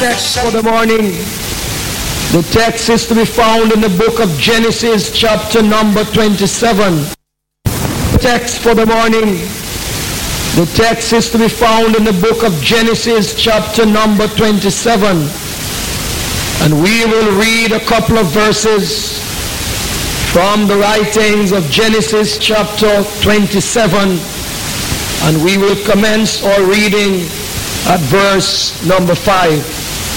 text for the morning. The text is to be found in the book of Genesis, chapter number 27. Text for the morning. The text is to be found in the book of Genesis, chapter number 27. And we will read a couple of verses from the writings of Genesis, chapter 27. And we will commence our reading at verse number 5.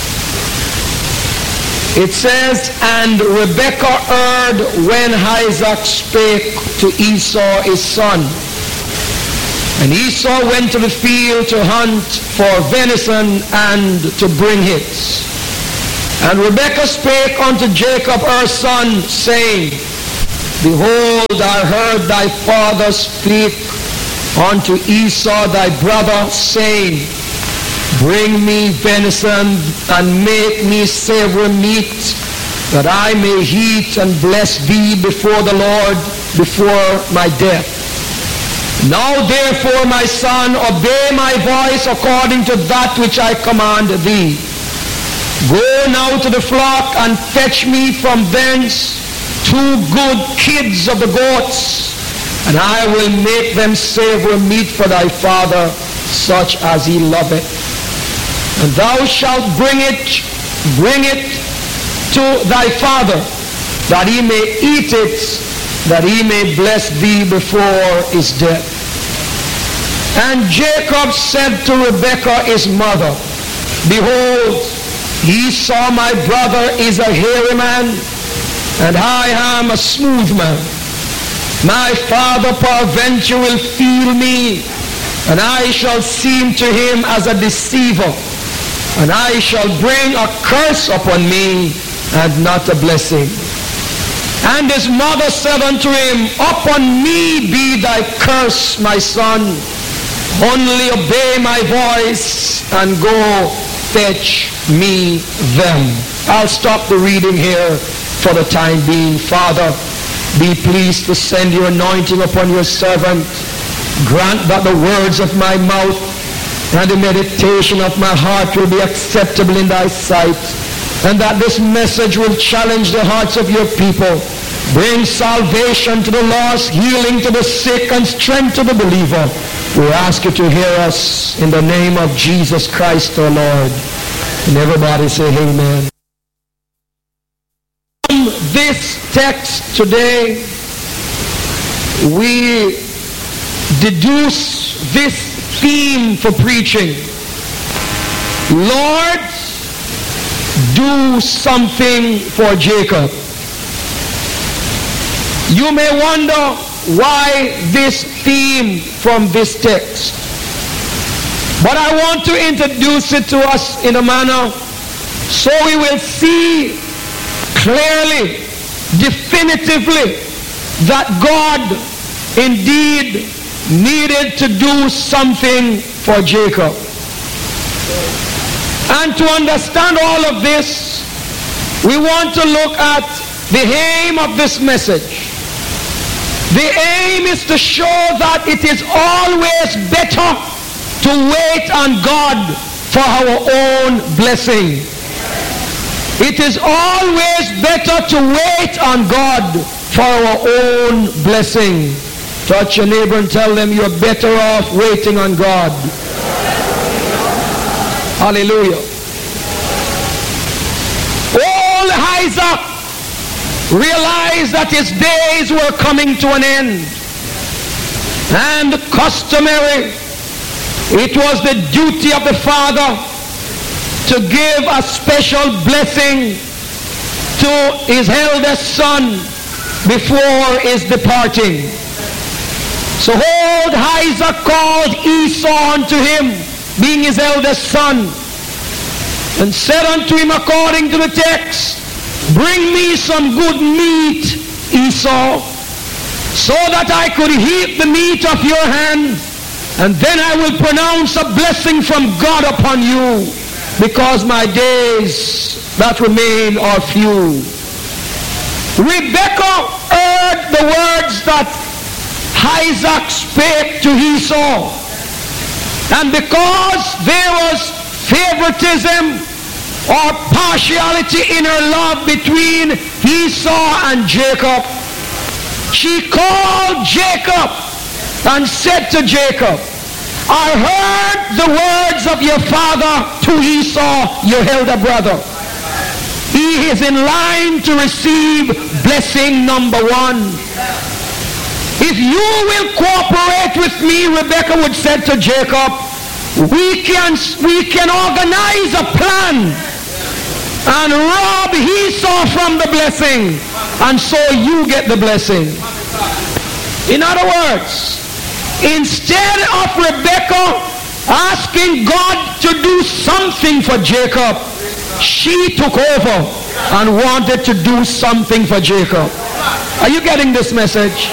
It says, "And Rebekah heard when Isaac spake to Esau his son. And Esau went to the field to hunt for venison and to bring it. And Rebekah spake unto Jacob her son, saying, Behold, I heard thy father speak unto Esau thy brother, saying, Bring me venison and make me savory meat, that I may eat and bless thee before the Lord before my death. Now therefore, my son, obey my voice according to that which I command thee. Go now to the flock and fetch me from thence 2 good kids of the goats, and I will make them savory meat for thy father, such as he loveth. And thou shalt bring it to thy father, that he may eat it, that he may bless thee before his death. And Jacob said to Rebekah his mother, Behold, Esau my brother is a hairy man, and I am a smooth man. My father peradventure will feel me, and I shall seem to him as a deceiver, and I shall bring a curse upon me, and not a blessing. And his mother said unto him, Upon me be thy curse, my son. Only obey my voice, and go fetch me them. I'll stop the reading here for the time being. Father, be pleased to send your anointing upon your servant. Grant that the words of my mouth and the meditation of my heart will be acceptable in thy sight, and that this message will challenge the hearts of your people, bring salvation to the lost, healing to the sick, and strength to the believer. We ask you to hear us in the name of Jesus Christ our Lord. And everybody say amen. From this text today, we deduce this theme for preaching. Lord, do something for Jacob. You may wonder why this theme from this text. But I want to introduce it to us in a manner so we will see clearly, definitively, that God indeed needed to do something for Jacob. And to understand all of this, we want to look at the aim of this message. The aim is to show that it is always better to wait on God for our own blessing. It is always better to wait on God for our own blessing. Touch your neighbor and tell them you're better off waiting on God. Hallelujah. Old Isaac realized that his days were coming to an end. And customary, it was the duty of the father to give a special blessing to his eldest son before his departing. So old Isaac called Esau unto him, being his eldest son, and said unto him according to the text, Bring me some good meat, Esau, so that I could eat the meat of your hand, and then I will pronounce a blessing from God upon you, because my days that remain are few. Rebekah heard the words that Isaac spake to Esau, and because there was favoritism or partiality in her love between Esau and Jacob. She called Jacob and said to Jacob, I heard the words of your father to Esau, your elder brother. He is in line to receive blessing number 1. If you will cooperate with me, Rebekah would say to Jacob, we can organize a plan and rob Esau from the blessing, and so you get the blessing. In other words, instead of Rebekah asking God to do something for Jacob, she took over and wanted to do something for Jacob. Are you getting this message?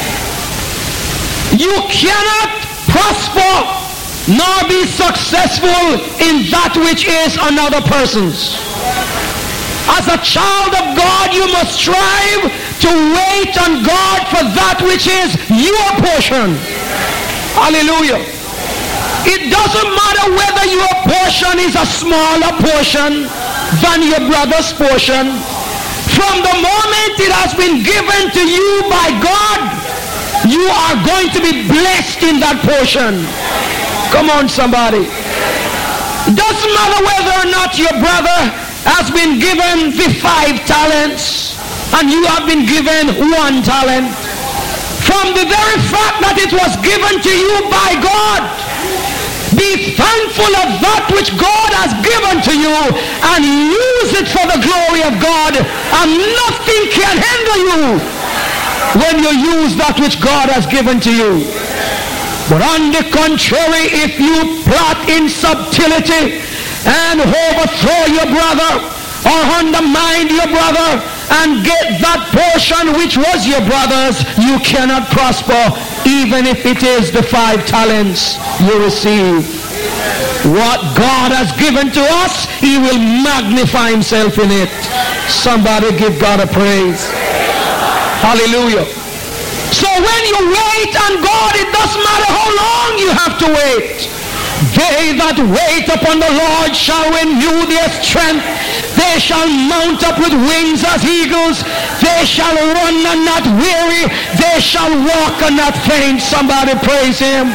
You cannot prosper nor be successful in that which is another person's. As a child of God, you must strive to wait on God for that which is your portion. Hallelujah. It doesn't matter whether your portion is a smaller portion than your brother's portion. From the moment it has been given to you by God, you are going to be blessed in that portion. Come on, somebody. It doesn't matter whether or not your brother has been given the 5 talents and you have been given 1 talent. From the very fact that it was given to you by God, be thankful of that which God has given to you and use it for the glory of God, and nothing can hinder you when you use that which God has given to you. But on the contrary, if you plot in subtlety and overthrow your brother or undermine your brother and get that portion which was your brother's, you cannot prosper, even if it is the 5 talents you receive. What God has given to us, he will magnify himself in it. Somebody give God a praise. Hallelujah. So when you wait on God, it doesn't matter how long you have to wait. They that wait upon the Lord shall renew their strength. They shall mount up with wings as eagles. They shall run and not weary. They shall walk and not faint. Somebody praise him.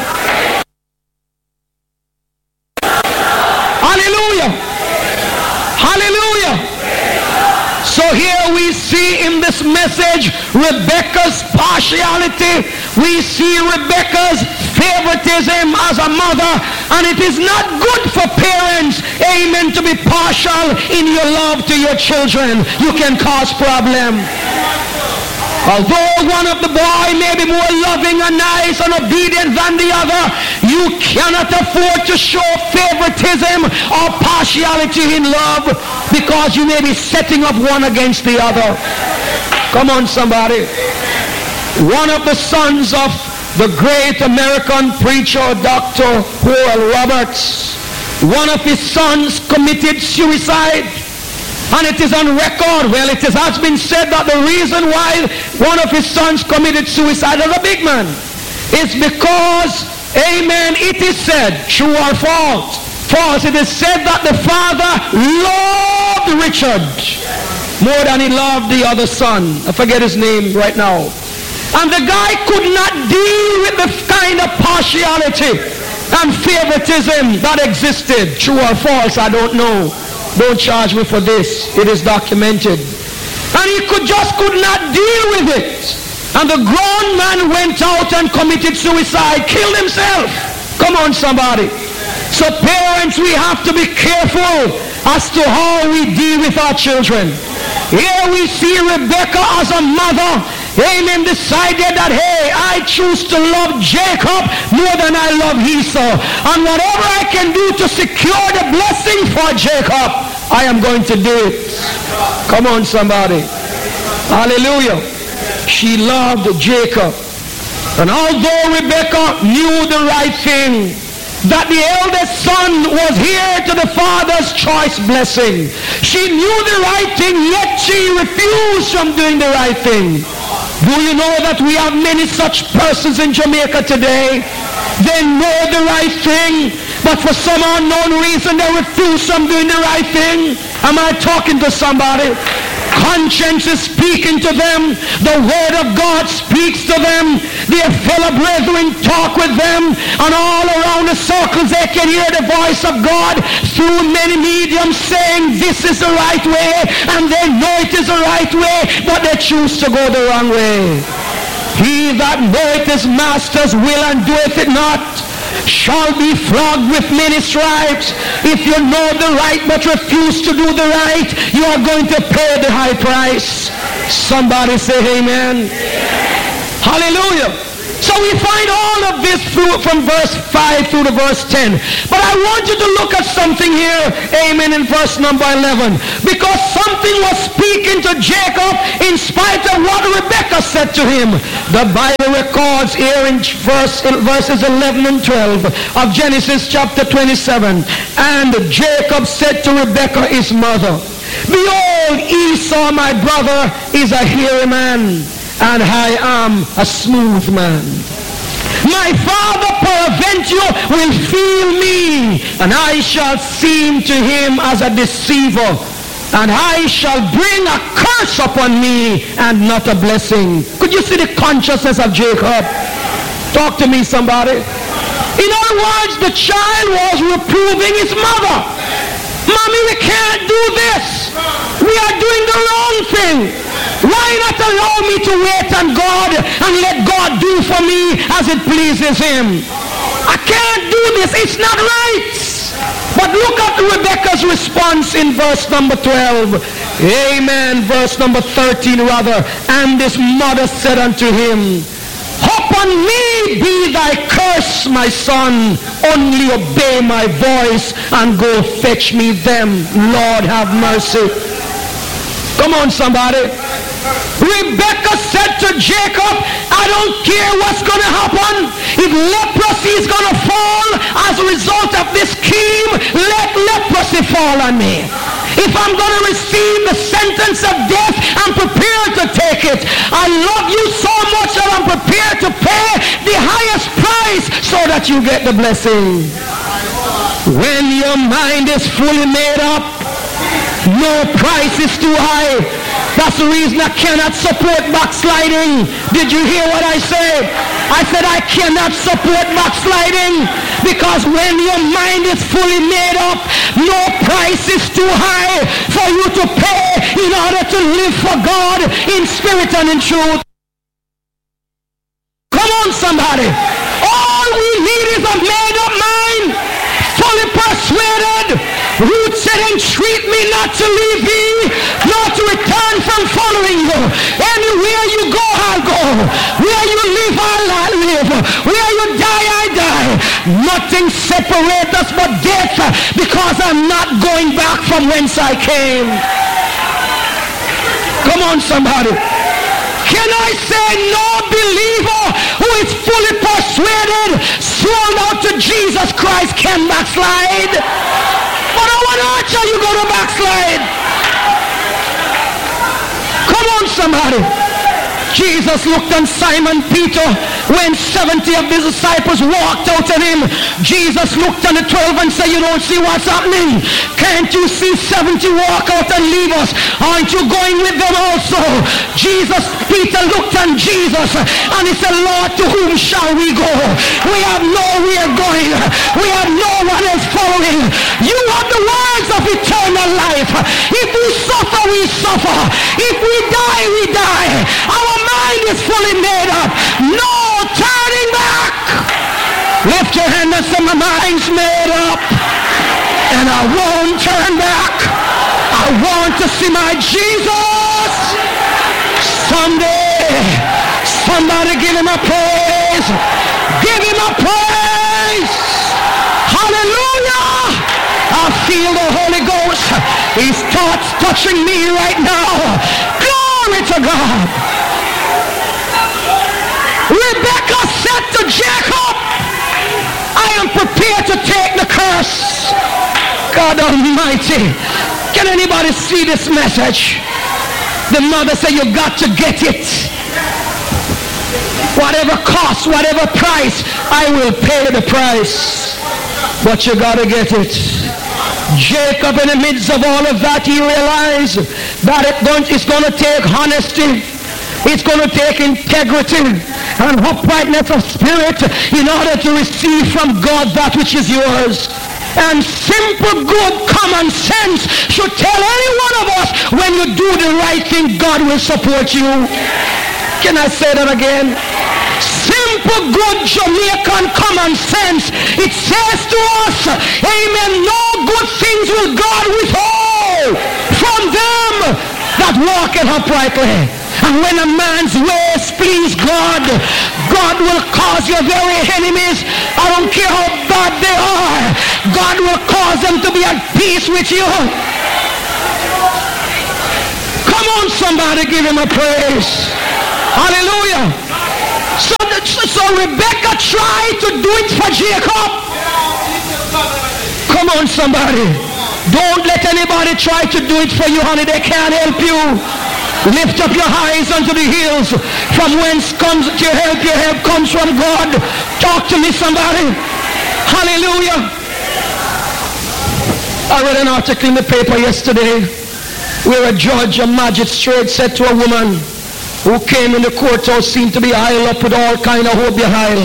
Hallelujah. Hallelujah. So here we see in this message Rebekah's partiality. We see Rebekah's favoritism as a mother. And it is not good for parents, amen, to be partial in your love to your children. You can cause problem. Although one of the boy may be more loving and nice and obedient than the other, you cannot afford to show favoritism or partiality in love, because you may be setting up one against the other. Come on, somebody. One of the sons of the great American preacher, Dr. Oral Roberts, one of his sons committed suicide. And it is on record, well, it has been said that the reason why one of his sons committed suicide as a big man is because, amen, it is said, true or false, it is said that the father loved Richard more than he loved the other son. I forget his name right now. And the guy could not deal with the kind of partiality and favoritism that existed. True or false, I don't know. Don't charge me for this. It is documented. And he could not deal with it. And the grown man went out and committed suicide, killed himself. Come on, somebody. So parents, we have to be careful as to how we deal with our children. Here we see Rebekah as a mother, amen, decided that, hey, I choose to love Jacob more than I love Esau. And whatever I can do to secure the blessing for Jacob, I am going to do it. Come on, somebody. Hallelujah. She loved Jacob. And although Rebekah knew the right thing, that the eldest son was here to the father's choice blessing, she knew the right thing, yet she refused from doing the right thing. Do you know that we have many such persons in Jamaica today? They know the right thing, but for some unknown reason they refuse from doing the right thing. Am I talking to somebody? Conscience is speaking to them. The word of God speaks to them. Their fellow brethren talk with them. And all around the circles they can hear the voice of God through many mediums saying this is the right way. And they know it is the right way, but they choose to go the wrong way. He that knoweth his master's will and doeth it not shall be flogged with many stripes. If you know the right but refuse to do the right, you are going to pay the high price. Somebody say amen. Hallelujah. So we find all of this from verse 5 through to verse 10. But I want you to look at something here, amen, in verse number 11. Because something was speaking to Jacob in spite of what Rebekah said to him. The Bible records here in verses 11 and 12 of Genesis chapter 27. And Jacob said to Rebekah his mother, Behold, Esau my brother is a hairy man, and I am a smooth man. My father peradventure will feel me, and I shall seem to him as a deceiver, and I shall bring a curse upon me and not a blessing. Could you see the consciousness of Jacob? Talk to me, somebody. In other words, the child was reproving his mother. Mommy, we can't do this. We are doing the wrong thing. Why not allow me to wait on God and let God do for me as it pleases him? I can't do this. It's not right. But look at Rebekah's response in verse number 12. Amen. Verse number 13 rather. And his mother said unto him, Upon me be thy curse, my son. Only obey my voice and go fetch me them. Lord, have mercy. Come on, somebody. Rebekah said to Jacob, I don't care what's going to happen. If leprosy is going to fall as a result of this scheme, let leprosy fall on me. If I'm going to receive the sentence of death, I'm prepared to take it. I love you so much that I'm prepared to pay the highest price so that you get the blessing. When your mind is fully made up, no price is too high. That's the reason I cannot support backsliding. Did you hear what I said? I said I cannot support backsliding because when your mind is fully made up, no price is too high for you to pay in order to live for God in spirit and in truth. Come on, somebody. All we need is a made up mind, fully persuaded, rooted and treat me not to leave thee, nor to return from following you. Anywhere you go, I'll go. Where you live, I'll live. Where you die, I die. Nothing separates us but death, because I'm not going back from whence I came. Come on, somebody. Can I say no believer who is fully persuaded, sold out to Jesus Christ can backslide? But on what earth are you going to backslide? Come on, somebody. Jesus looked on Simon Peter when 70 of his disciples walked out on him. Jesus looked on the 12 and said, you don't see what's happening? Can't you see 70 walk out and leave us? Aren't you going with them also? Peter looked on Jesus and he said, Lord, to whom shall we go? We have nowhere going. We have no one else following. You have the words of eternal life. If we suffer, we suffer. If we die, we die. Our mind is fully made up. No turning back. Lift your hand and say, my mind's made up. And I won't turn back. I want to see my Jesus someday. Somebody give him a praise. Give him a praise. Hallelujah. I feel the Holy Ghost. His thoughts touching me right now. Glory to God. Rebekah said to Jacob, I am prepared to take the curse. God Almighty. Can anybody see this message? The mother said, you got to get it. Whatever cost, whatever price, I will pay the price. But you got to get it. Jacob, in the midst of all of that, he realized that it's going to take honesty. It's going to take integrity and uprightness of spirit in order to receive from God that which is yours. And simple, good, common sense should tell any one of us, when you do the right thing, God will support you. Can I say that again? Simple, good, Jamaican common sense. It says to us, amen, no good things will God withhold from them that walketh uprightly. And when a man's ways please God, God will cause your very enemies, I don't care how bad they are, God will cause them to be at peace with you. Come on, somebody, give him a praise. Hallelujah. So Rebecca tried to do it for Jacob. Come on, somebody. Don't let anybody try to do it for you, honey. They can't help you. Lift up your eyes unto the hills, from whence comes your help. Your help comes from God. Talk to me, somebody. Hallelujah. I read an article in the paper yesterday where a judge, a magistrate, said to a woman who came in the courthouse, seemed to be piled up with all kind of hope behind.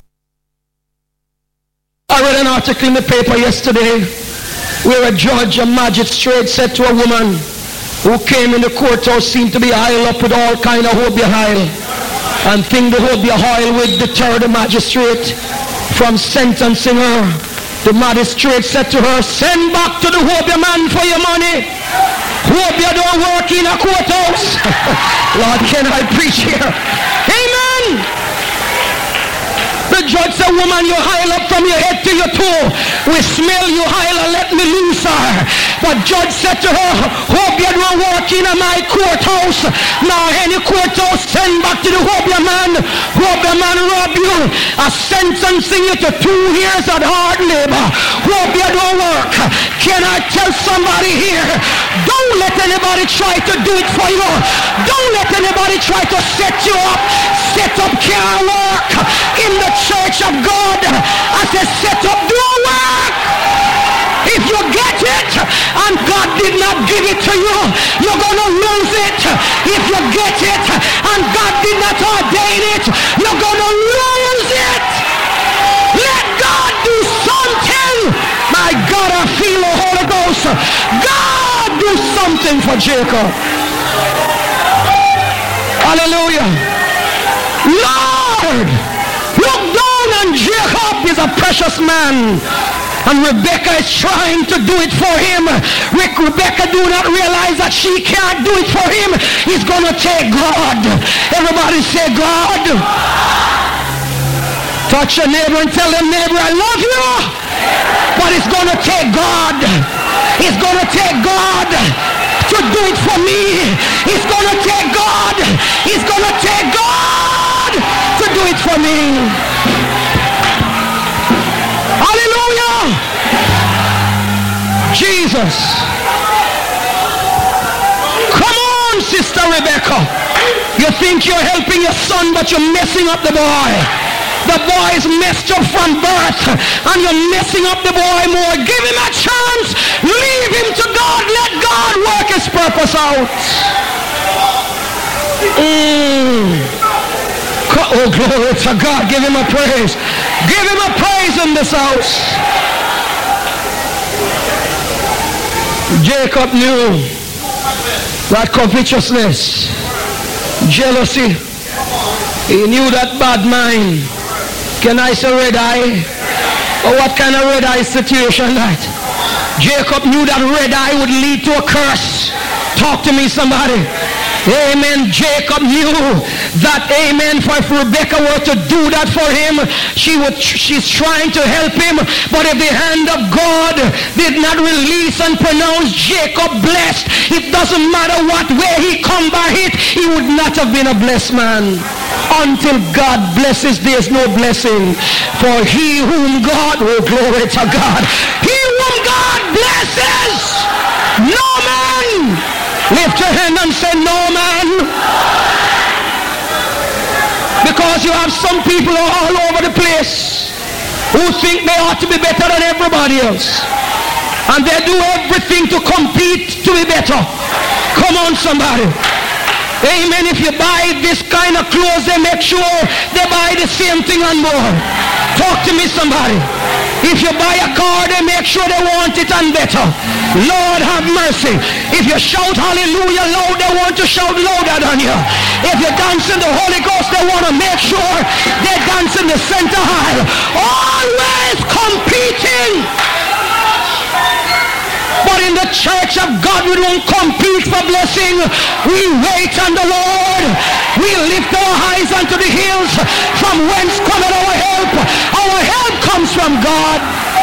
I read an article in the paper yesterday where a judge, a magistrate, said to a woman who came in the courthouse, seemed to be piled up with all kind of hope behind, and think the hope behind would deter the magistrate from sentencing her. The magistrate said to her, send back to the Hobia man for your money. Hobia don't work in a courthouse. Lord, can I preach here? Amen. The judge said, woman, you hile up from your head to your toe. We smell you hile, let me loose her. But judge said to her, hope you don't work in my courthouse. Now any courthouse, send back to the Hobia man. Hobia man rob you. A sentencing you to 2 years of hard labor. Hobia don't work. Can I tell somebody here? Don't let anybody try to do it for you. Don't let anybody try to set you up. Set up can't work in the church of God. I said set up, do work. If you get it and God did not give it to you, you're going to lose it. If you get it and God did not ordain it, you're going to lose it. Let God do something. My God, I feel the Holy Ghost. God do something for Jacob. Hallelujah. Lord, look down on Jacob. He's a precious man. And Rebecca is trying to do it for him. Rebecca do not realize that she can't do it for him. He's going to take God. Everybody say God. Touch your neighbor and tell them, neighbor, I love you. But it's going to take God. It's going to take God to do it for me. It's going to take God. It's going to take God to do it for me. Hallelujah. Jesus. Come on, Sister Rebecca. You think you're helping your son, but you're messing up the boy. The boy is messed up from birth, and you're messing up the boy more. Give him a chance. Leave him to God. Let God work his purpose out. Oh, glory to God. Give him a praise. Give him a praise in this house. Jacob knew that covetousness, jealousy, he knew that bad mind. Can I say red eye? Or what kind of red eye situation that? Jacob knew that red eye would lead to a curse. Talk to me, somebody. Amen. Jacob knew that, amen, for if Rebecca were to do that for him, she's trying to help him. But if the hand of God did not release and pronounce Jacob blessed, it doesn't matter what way he come by it, he would not have been a blessed man. Until God blesses, there's no blessing. For he whom God, oh glory to God, he whom God blesses, no man. Lift your hand and say, no man. Because you have some people all over the place who think they ought to be better than everybody else. And they do everything to compete to be better. Come on, somebody. Amen. If you buy this kind of clothes, they make sure they buy the same thing and more. Talk to me, somebody. If you buy a car, they make sure they want it and better. Lord have mercy. If you shout hallelujah loud, they want to shout louder than you. If you dance in the Holy Ghost, they want to make sure they dance in the center aisle. Always competing. But in the church of God, we don't compete for blessing. We wait on the Lord. We lift our eyes unto the hills, from whence cometh our help. Our help comes from God.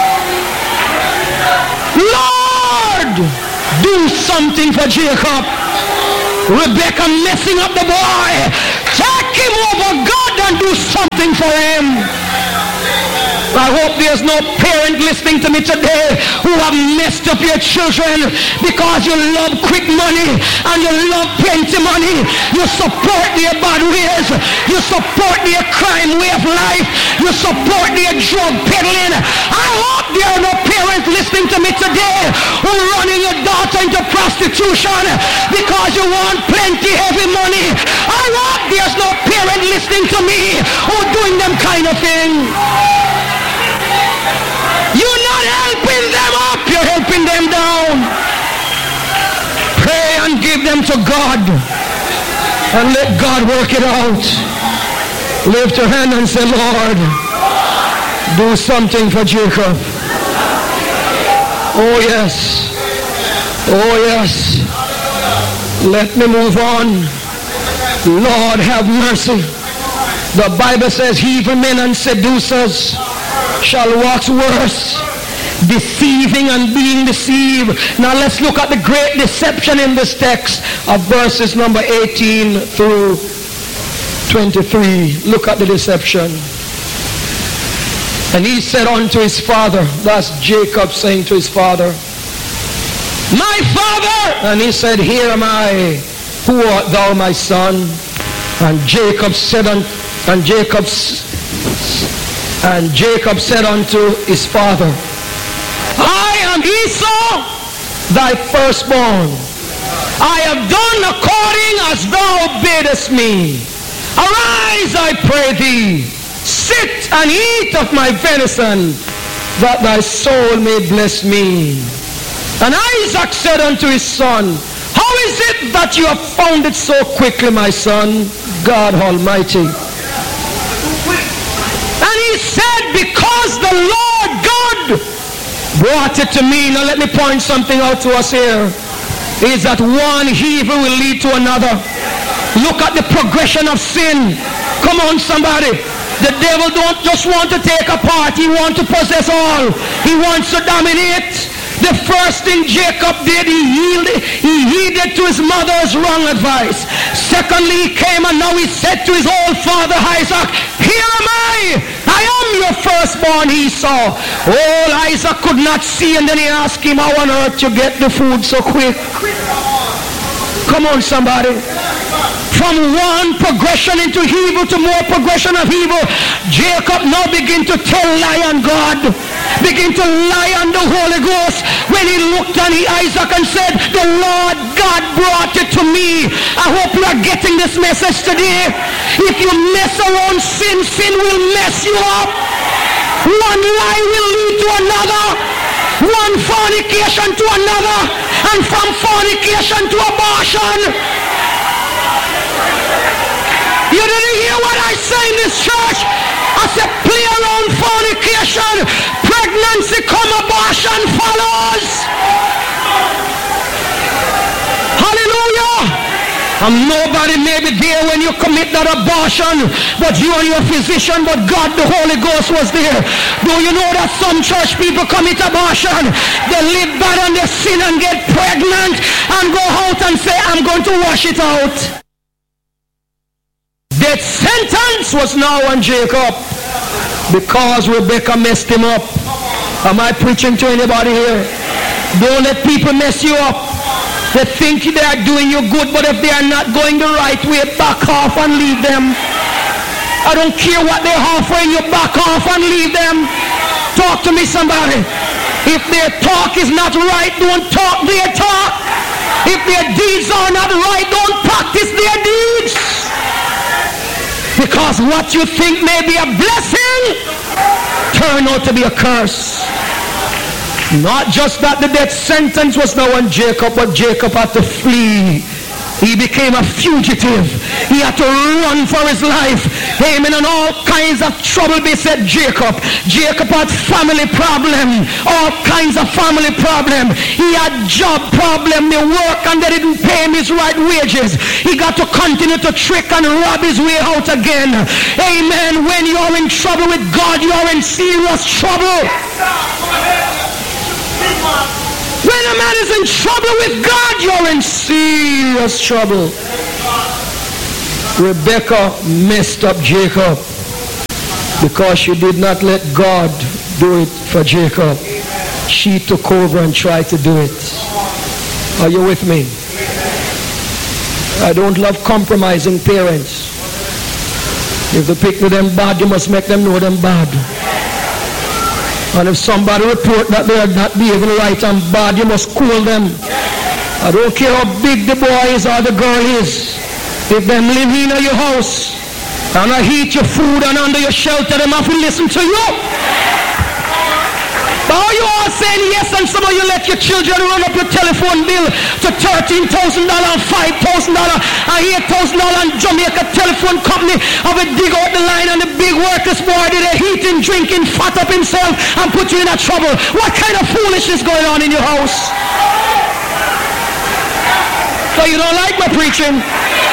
Lord, do something for Jacob. Rebecca messing up the boy. Take him over, God, and do something for him. I hope there's no parent listening to me today who have messed up your children because you love quick money and you love plenty money. You support their bad ways. You support their crime way of life. You support their drug peddling. I hope there are no parents listening to me today who are running your daughter into prostitution because you want plenty heavy money. I hope there's no parent listening to me who are doing them kind of thing. You're not helping them up, you're helping them down. Pray and give them to God and let God work it out. Lift your hand and say, Lord, do something for Jacob. Oh yes, oh yes. Let me move on. Lord have mercy. The Bible says evil men and seducers shall wax worse, deceiving and being deceived. Now let's look at the great deception in this text of verses number 18 through 23. Look at the deception. And he said unto his father, that's Jacob saying to his father, my father! And he said, here am I. Who art thou, my son? And Jacob said unto his father, I am Esau, thy firstborn. I have done according as thou biddest me. Arise, I pray thee, sit and eat of my venison, that thy soul may bless me. And Isaac said unto his son, how is it that you have found it so quickly, my son? God Almighty. And he said, because the Lord God brought it to me. Now let me point something out to us here. Is that one evil will lead to another. Look at the progression of sin. Come on, somebody. The devil don't just want to take a part. He wants to possess all. He wants to dominate. The first thing Jacob did, he heeded to his mother's wrong advice. Secondly, he came and now he said to his old father Isaac, here am I am your firstborn Esau. Old Isaac could not see, and then he asked him, how on earth you get the food so quick? Come on, somebody. From one progression into evil to more progression of evil, Jacob now begin to tell lie on God, begin to lie on the Holy Ghost. When he looked on Isaac and said, the Lord God brought it to me. I hope you are getting this message today. If you mess around sin, sin will mess you up. One lie will lead to another, one fornication to another, and from fornication to abortion. You didn't hear what I say in this church? I said, play around fornication, pregnancy come, abortion follows. Hallelujah. And nobody may be there when you commit that abortion, but you and your physician, but God the Holy Ghost was there. Do you know that some church people commit abortion? They live bad and they sin and get pregnant and go out and say, I'm going to wash it out. Death sentence was now on Jacob because Rebecca messed him up. Am I preaching to anybody here? Don't let people mess you up. They think they are doing you good, but if they are not going the right way, back off and leave them. I don't care what they're offering you, back off and leave them. Talk to me, somebody. If their talk is not right, don't talk their talk. If their deeds are not right, don't practice their deeds. Because what you think may be a blessing turn out to be a curse. Not just that the death sentence was now on Jacob, but Jacob had to flee. He became a fugitive. He had to run for his life. Amen. And all kinds of trouble beset Jacob. Jacob had family problem. All kinds of family problem. He had job problem. They work and they didn't pay him his right wages. He got to continue to trick and rob his way out again. Amen. When you are in trouble with God, you are in serious trouble. When a man is in trouble with God, you're in serious trouble. Rebekah messed up Jacob because she did not let God do it for Jacob. She took over and tried to do it. Are you with me? I don't love compromising parents. If they pick with them bad, you must make them know them bad. And if somebody report that they are not behaving right and bad, you must cool them. I don't care how big the boy is or the girl is. If them live in your house and I heat your food and under your shelter, them have to listen to you. But how you all saying yes and some of you let your children run up your telephone bill to $13,000 and $5,000 and $8,000 and Jamaica telephone company have a dig out the line and the big workers boy did a eating, drinking, fat up himself and put you in a trouble. What kind of foolishness going on in your house? So you don't like my preaching?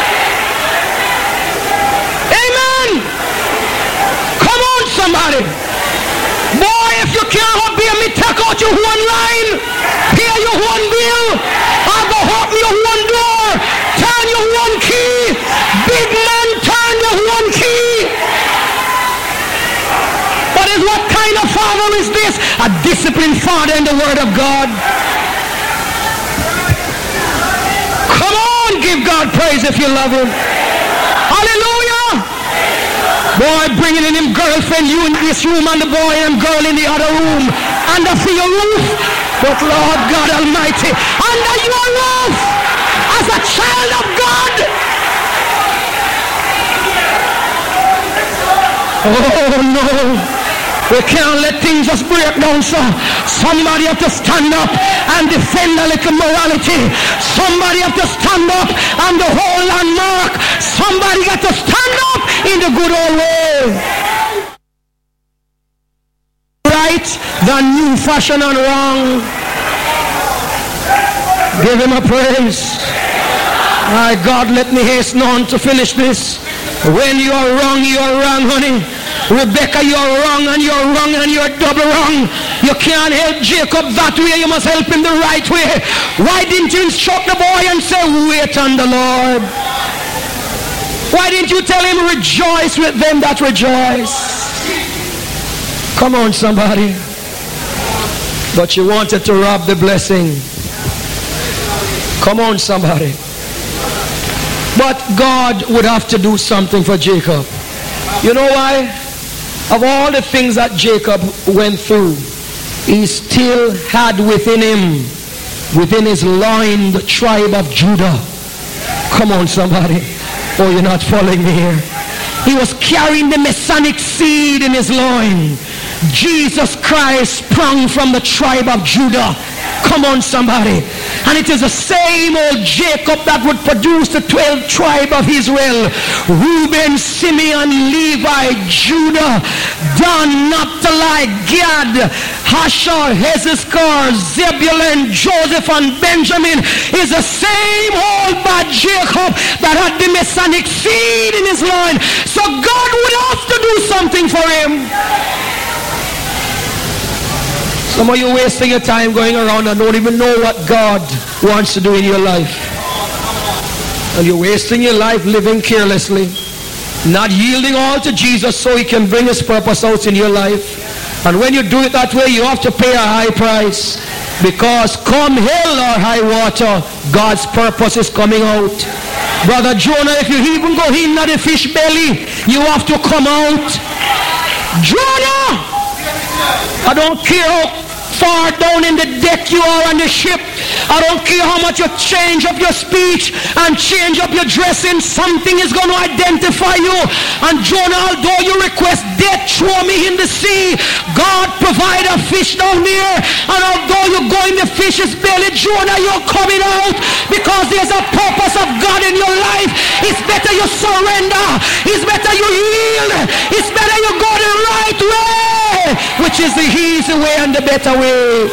Amen. Come on somebody. Boy, if you can't obey me, take out your one line, pay your one bill, or go open your one door, turn your one key. Big man, turn your one key. But what kind of father is this? A disciplined father in the word of God. Come on, give God praise if you love him. Hallelujah. Boy, bringing in him girlfriend, you in this room and the boy and girl in the other room. Under your roof. But Lord God Almighty, under your roof, as a child of God. Oh no. We can't let things just break down, so somebody have to stand up and defend a little morality. Somebody have to stand up and the whole landmark. Somebody got to stand up in the good old way. Right than new fashion and wrong. Give him a praise. My God, let me hasten on to finish this. When you are wrong, honey. Rebekah, you're wrong and you're double wrong. You can't help Jacob that way. You must help him the right way. Why didn't you instruct the boy and say, wait on the Lord? Why didn't you tell him, rejoice with them that rejoice? Come on, somebody. But you wanted to rob the blessing. Come on, somebody. But God would have to do something for Jacob. You know why? Of all the things that Jacob went through, he still had within him, within his loin, the tribe of Judah. Come on, somebody. Oh, you're not following me here. He was carrying the Messianic seed in his loin. Jesus Christ sprung from the tribe of Judah. Come on, somebody. And it is the same old Jacob that would produce the 12 tribe of Israel. Reuben, Simeon, Levi, Judah, Dan, Naphtali, Gad, Asher, Hezekiah, Zebulun, Joseph, and Benjamin is the same old bad Jacob that had the Messianic seed in his line. So God would have to do something for him. Some of you wasting your time going around and don't even know what God wants to do in your life. And you're wasting your life living carelessly, not yielding all to Jesus so he can bring his purpose out in your life. And when you do it that way, you have to pay a high price. Because come hell or high water, God's purpose is coming out. Brother Jonah, if you even go in at the fish belly, you have to come out. Jonah! I don't care how far down in the deck you are on the ship. I don't care how much you change up your speech and change up your dressing, something is going to identify you. And Jonah, although you request death, throw me in the sea, God provide a fish down there. And although you go in the fish's belly, Jonah, you're coming out, because there's a purpose of God in your life. It's better you surrender. It's better you yield. It's better you go the right way, which is the easy way and the better way.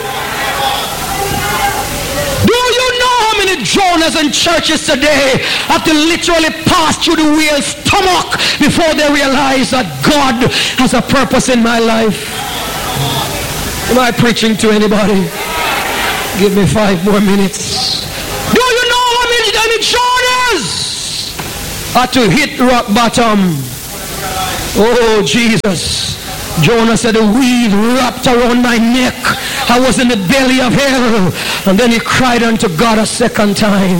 Do you know how many Jonahs in churches today have to literally pass through the whale's stomach before they realize that God has a purpose in my life? Am I preaching to anybody? Give me 5 more minutes. Do you know how many Jonahs had to hit rock bottom? Oh, Jesus. Jonah said, the weed wrapped around my neck. I was in the belly of hell. And then he cried unto God a second time.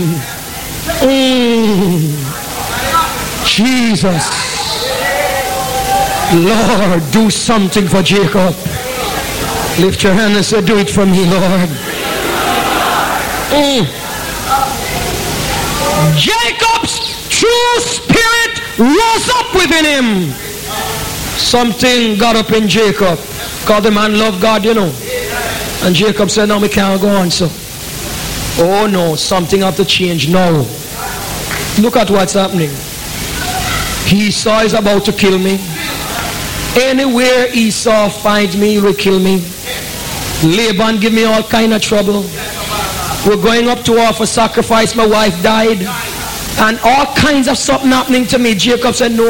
Jesus. Lord, do something for Jacob. Lift your hand and say, do it for me, Lord. Jacob's true spirit rose up within him. Something got up in Jacob. Because the man loved God, you know. And Jacob said, no, we can't go on, so. Oh no, something have to change now. Look at what's happening. Esau is about to kill me. Anywhere Esau finds me, he will kill me. Laban give me all kind of trouble. We're going up to offer sacrifice. My wife died. And all kinds of something happening to me. Jacob said, no.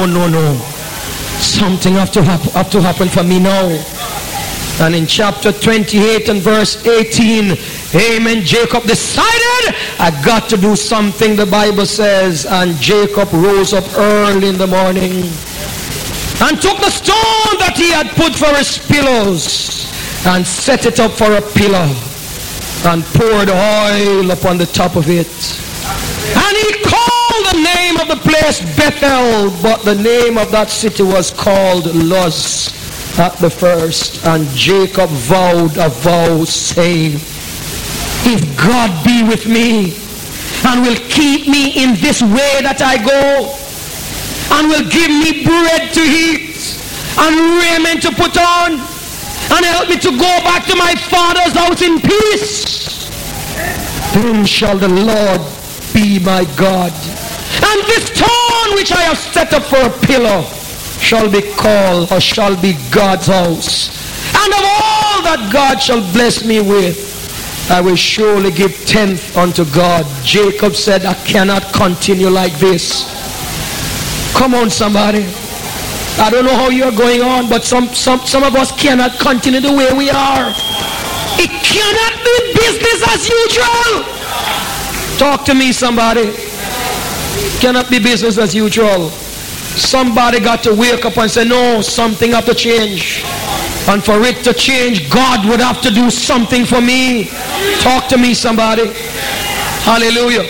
Something have to happen for me now. And in chapter 28 and verse 18, amen, Jacob decided, I got to do something, the Bible says. And Jacob rose up early in the morning and took the stone that he had put for his pillows and set it up for a pillar and poured oil upon the top of it. And he called the name of the place Bethel, but the name of that city was called Luz at the first. And Jacob vowed a vow, saying, if God be with me and will keep me in this way that I go, and will give me bread to eat and raiment to put on, and help me to go back to my father's house in peace, then shall the Lord be my God. And this stone which I have set up for a pillar shall be called, or shall be God's house. And of all that God shall bless me with, I will surely give tenth unto God. Jacob said, I cannot continue like this. Come on, somebody. I don't know how you're going on, but some of us cannot continue the way we are. It cannot be business as usual. Talk to me, somebody. Cannot be business as usual. Somebody got to wake up and say, no, something have to change. And for it to change, God would have to do something for me. Talk to me, somebody. Hallelujah.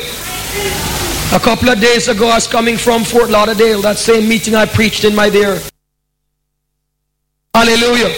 A couple of days ago, I was coming from Fort Lauderdale, that same meeting I preached in my there. Hallelujah.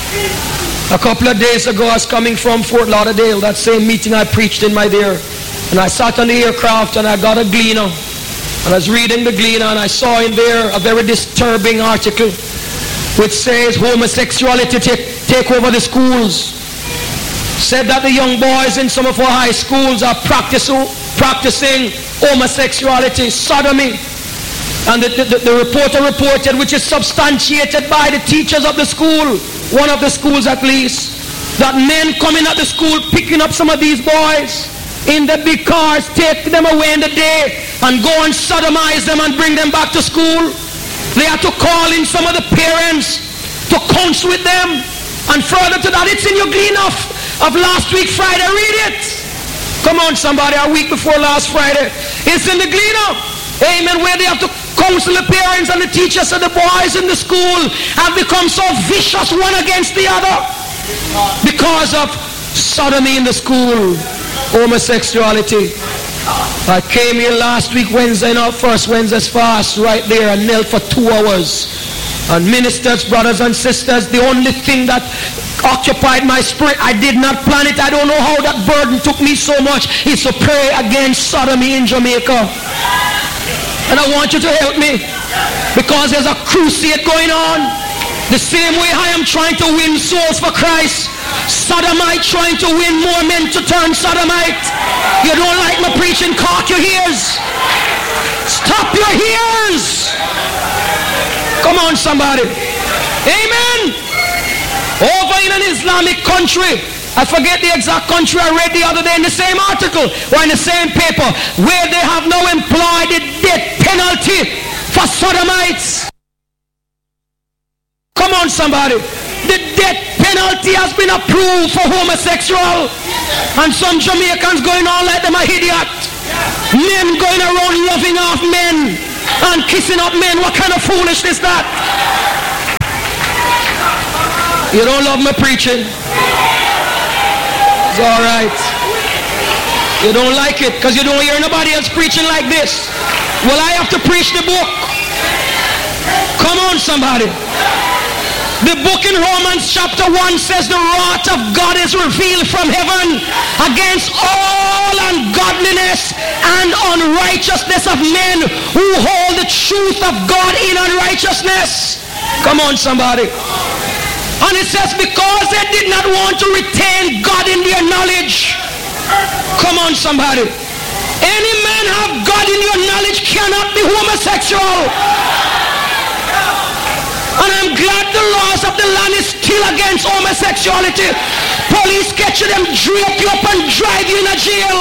A couple of days ago, I was coming from Fort Lauderdale, that same meeting I preached in my there. And I sat on the aircraft and I got a Gleaner. And I was reading the Gleaner and I saw in there a very disturbing article which says homosexuality take over the schools. Said that the young boys in some of our high schools are practicing homosexuality, sodomy. And the reporter reported, which is substantiated by the teachers of the school, one of the schools at least, that men coming at the school picking up some of these boys in the big cars, take them away in the day and go and sodomize them and bring them back to school. They have to call in some of the parents to counsel with them. And further to that, it's in your Gleaner of last week Friday. Read it. Come on, somebody, a week before last Friday. It's in the Gleaner. Amen. Where they have to counsel the parents and the teachers and the boys in the school have become so vicious one against the other because of sodomy in the school, homosexuality. I came here last week Wednesday, not first Wednesday's fast, right there, and knelt for 2 hours. And ministers, brothers and sisters, the only thing that occupied my spirit. I did not plan it. I don't know how that burden took me so much. It's to pray against sodomy in Jamaica. And I want you to help me, because there's a crusade going on. The same way I am trying to win souls for Christ, Sodomite trying to win more men to turn Sodomite. You don't like my preaching? Cock your ears. Stop your ears. Come on, somebody. Amen. Over in an Islamic country, I forget the exact country I read the other day in the same article or in the same paper, where they have now employed the death penalty for Sodomites. Come on, somebody. The death penalty has been approved for homosexual. And some Jamaicans going on like them are idiot. Men going around loving off men and kissing up men. What kind of foolishness is that? You don't love my preaching? It's all right. You don't like it because you don't hear nobody else preaching like this. Well, I have to preach the book. Come on, somebody. The book in Romans chapter 1 says the wrath of God is revealed from heaven against all ungodliness and unrighteousness of men who hold the truth of God in unrighteousness. Come on, somebody. And it says because they did not want to retain God in their knowledge. Come on, somebody. Any man have God in your knowledge cannot be homosexual. And I'm glad the laws of the land is still against homosexuality. Police catch you, them drape you up and drive you in a jail.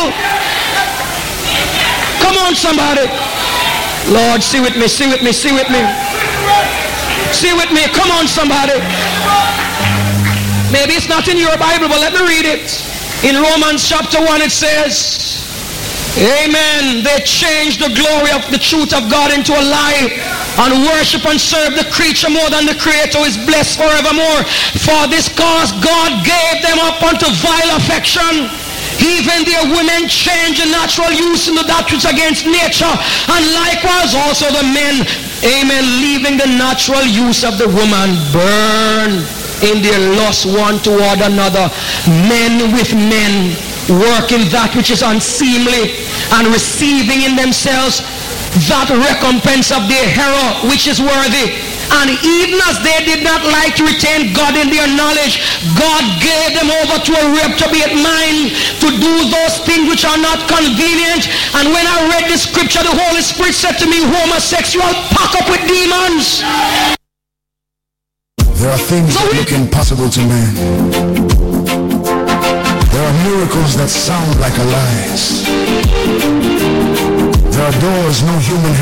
Come on, somebody. Lord, see with me, see with me, see with me. See with me, come on, somebody. Maybe it's not in your Bible, but let me read it. In Romans chapter 1 it says, amen, they changed the glory of the truth of God into a lie and worship and serve the creature more than the Creator who is blessed forevermore. For this cause God gave them up unto vile affection. Even their women changed the natural use into that which is against nature, and likewise also the men, amen, leaving the natural use of the woman, burn in their lust one toward another, men with men, working that which is unseemly, and receiving in themselves that recompense of their error which is worthy. And even as they did not like to retain God in their knowledge, God gave them over to a reprobate mind to do those things which are not convenient. And when I read the scripture, the Holy Spirit said to me, homosexual, pack up with demons. There are things that look impossible to man. There are miracles that sound like a lie. There are doors no human